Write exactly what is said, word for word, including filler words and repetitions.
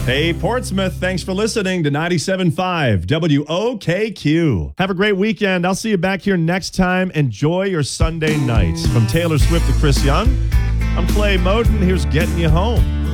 Hey, Portsmouth, thanks for listening to ninety-seven point five W O K Q. Have a great weekend. I'll see you back here next time. Enjoy your Sunday nights. From Taylor Swift to Chris Young, I'm Clay Moden. Here's Getting You Home.